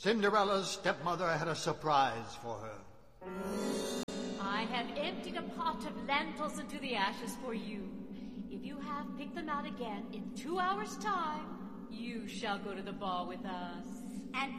Cinderella's stepmother had a surprise for her. I have emptied a pot of lentils into the ashes for you. If you have picked them out again in 2 hours' time, you shall go to the ball with us. And